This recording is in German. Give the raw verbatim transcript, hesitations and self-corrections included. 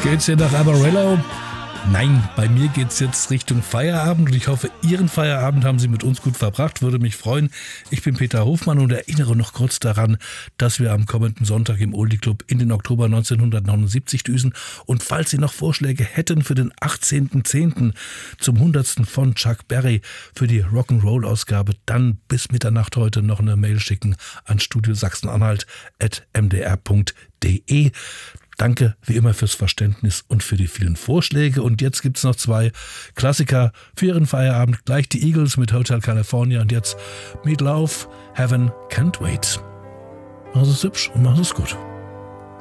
Geht's hier nach Amarillo? Nein, bei mir geht's jetzt Richtung Feierabend und ich hoffe, Ihren Feierabend haben Sie mit uns gut verbracht. Würde mich freuen. Ich bin Peter Hofmann und erinnere noch kurz daran, dass wir am kommenden Sonntag im Oldie Club in den Oktober neunzehnhundertneunundsiebzig düsen. Und falls Sie noch Vorschläge hätten für den achtzehnten zehnten zum hundertsten von Chuck Berry für die Rock'n'Roll-Ausgabe, dann bis Mitternacht heute noch eine Mail schicken an studio sachsen-anhalt at m d r punkt d e. Danke wie immer fürs Verständnis und für die vielen Vorschläge. Und jetzt gibt's noch zwei Klassiker für Ihren Feierabend. Gleich die Eagles mit Hotel California und jetzt Meat Loaf, Heaven Can't Wait. Mach es hübsch und mach es gut.